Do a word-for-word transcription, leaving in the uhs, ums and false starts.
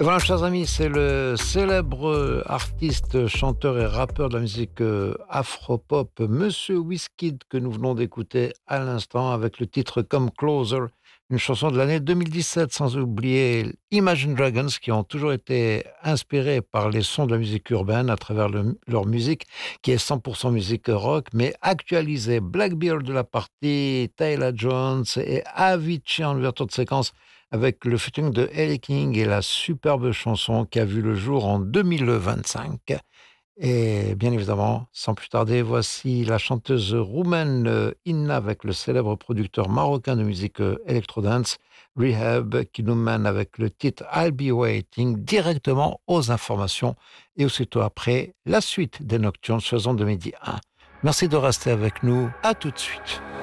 Et voilà, chers amis, c'est le célèbre artiste, chanteur et rappeur de la musique euh, afro-pop, Monsieur Wizkid, que nous venons d'écouter à l'instant avec le titre Come Closer, une chanson de l'année deux mille dix-sept, sans oublier Imagine Dragons, qui ont toujours été inspirés par les sons de la musique urbaine à travers le- leur musique, qui est cent pour cent musique rock, mais actualisée. Blackbeard de la partie, Taylor Jones et Avicii en ouverture de séquence avec le featuring de Ellie King et la superbe chanson qui a vu le jour en deux mille vingt-cinq. Et bien évidemment, sans plus tarder, voici la chanteuse roumaine euh, Inna avec le célèbre producteur marocain de musique euh, electro-dance, Rehab, qui nous mène avec le titre I'll Be Waiting directement aux informations et aussitôt après la suite des Nocturnes faisant de midi un. Merci de rester avec nous, à tout de suite.